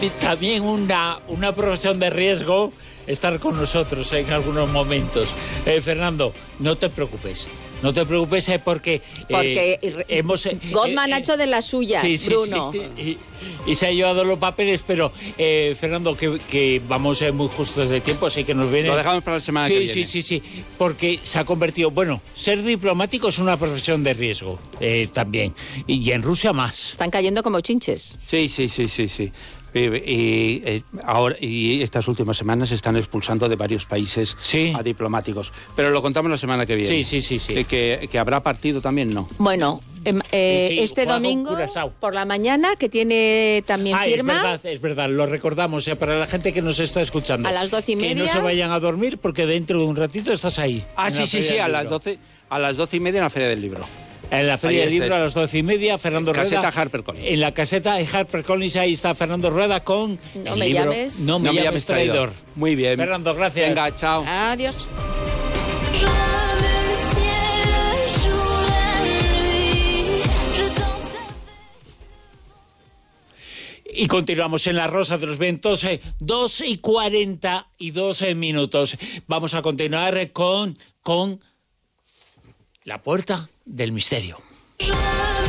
También una profesión de riesgo estar con nosotros en algunos momentos. Fernando, no te preocupes porque hemos... Goldman ha hecho de las suyas, sí, Bruno. Sí, y se ha llevado los papeles, pero Fernando, que vamos muy justos de tiempo, así que nos viene... Lo dejamos para la semana que viene. Sí, porque se ha convertido... Bueno, ser diplomático es una profesión de riesgo también, y en Rusia más. Están cayendo como chinches. Sí. Y estas últimas semanas se están expulsando de varios países a diplomáticos. Pero lo contamos la semana que viene. Sí. Que habrá partido también, ¿no? Bueno, este domingo por la mañana, que tiene también firma. Es verdad, lo recordamos para la gente que nos está escuchando. A las 12:30. Que no se vayan a dormir porque dentro de un ratito estás ahí. Sí, a las 12:30 en la Feria del Libro. En la Feria del Libro a las 12:30, Fernando Rueda. Caseta HarperCollins. En la caseta de HarperCollins, ahí está Fernando Rueda con No me llames. No me llames traidor. Muy bien. Fernando, gracias. Venga, chao. Adiós. Y continuamos en La Rosa de los Vientos, 2:42 Vamos a continuar con La Puerta del Misterio.